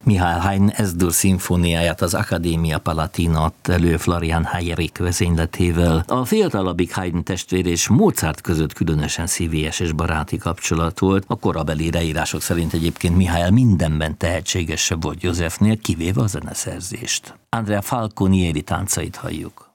Mihály Haydn S-dur szimfóniáját, az Accademia Palatinat elő Florian Heydrich vezényletével. A fiatalabbik Haydn testvér és Mozart között különösen szívélyes és baráti kapcsolat volt. A korabeli leírások szerint egyébként Mihály mindenben tehetségesebb volt Józsefnél, kivéve a zeneszerzést. Andrea Falconieri táncait halljuk.